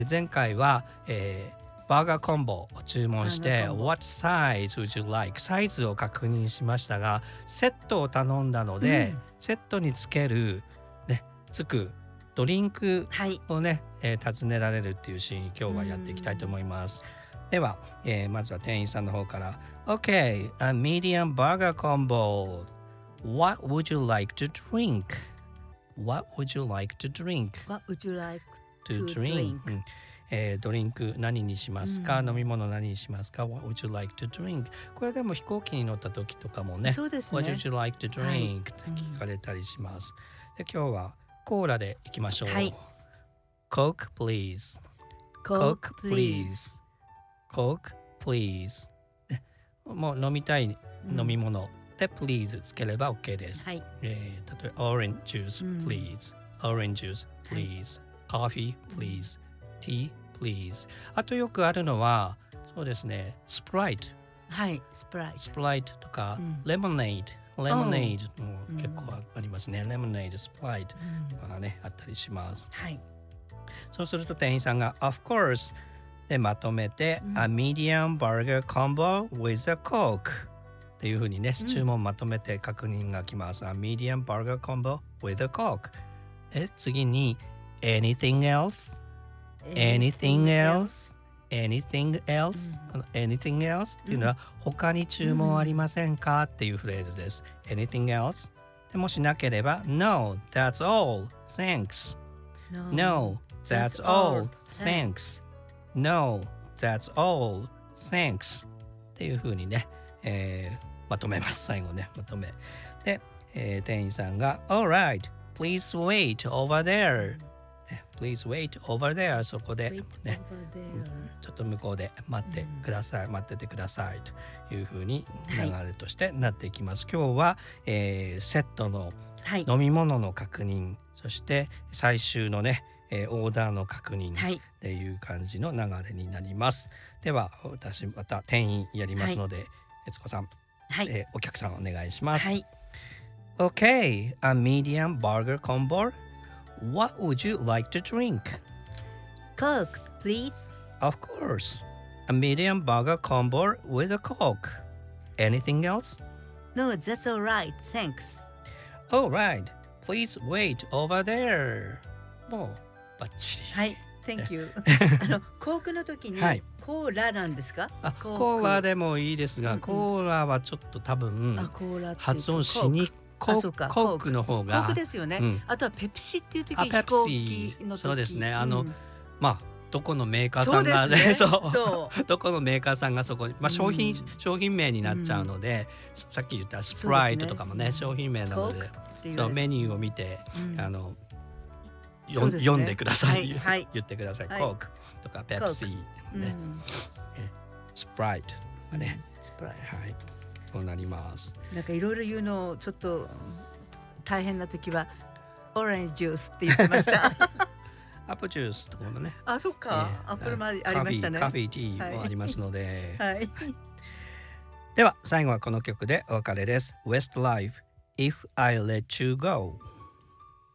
前回は、バーガーコンボを注文して What size would you like? サイズを確認しましたが、セットを頼んだので、セットにつける、ね、つくドリンクをね、尋ねられるっていうシーン、今日はやっていきたいと思います。では、まずは店員さんの方から OK, a medium burger combo. What would you like to drink? What would you like to drink? What would you like to drink? ドリンク何にしますか、飲み物何にしますか What would you like to drink? これでも飛行機に乗った時とかもね、 そうですね。 What would you like to drink? って聞かれたりします。で、今日はコーラでいきましょう。Coke please. Coke please. Coke please. もう飲みたい飲み物で please つければ OK です。例えば Orange juice please. Orange juice please. Coffee please. Tea please. あとよくあるのはそうですね、スプライト。スプライトとか、レモネードも結構ありますね。レモネード、スプライトがね、あったりします。そうすると店員さんが Of course でまとめて、A medium burger combo with a coke っていうふうにね、注文まとめて確認がきます。A medium burger combo with a coke で、次に Anything else?Anything else? Anything else? この Anything else っていうのは、他に注文ありませんかっていうフレーズです。Anything else? でもしなければ No, that's all. Thanks. No, that's all. Thanks. No, that's all. Thanks. っていうふうにね、まとめます。最後ね、まとめ。で、店員さんが Alright, please wait over there.Please wait over there. そこで、ね、ちょっと向こうで待ってください、待っててくださいというふうに流れとしてなっていきます。今日は、セットの飲み物の確認、そして最終のね、オーダーの確認っていう感じの流れになります。では私また店員やりますので、悦子さん、お客さんお願いします。Okay, a medium burger combo.What would you like to drink? Coke, please. Of course. A medium burger combo with a Coke. Anything else? No, that's all right. Thanks. All right. Please wait over there. もうバッチリ。 Thank you. コークの時にコーラなんですか？ コーラでもいいですが、コーラはちょっと多分発音しにくい。コークの方がコークですよね、あとはペプシっていう時飛行機の時、 そうですね、まあどこのメーカーさんがね、どこのメーカーさんがそこに、商品名になっちゃうので、さっき言ったスプライトとかもね、商品名なので、メニューを見て、読んでください、言ってください。コークとかペプシね、スプライトとかね、そうなります。 なんかいろいろ言うのちょっと大変な時はオレンジジュースって言ってましたアップルジュースとかもね、 そっか、アップルもありましたね。 カフェティーもありますので、では最後はこの曲でお別れです。 Westlife If I Let You Go。